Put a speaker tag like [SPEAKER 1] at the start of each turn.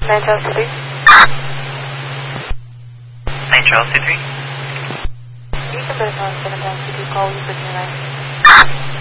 [SPEAKER 1] 9 Charles C3.
[SPEAKER 2] 9 Charles C3.
[SPEAKER 1] You can better phone 7 times C3 call you for 29.